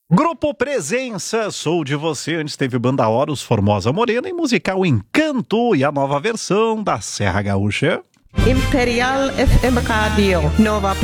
Grupo Presença, Sou de Você. Antes teve Banda Horus, Formosa Morena e musical Encanto. E a nova versão da Serra Gaúcha. Imperial FM Radio, Nova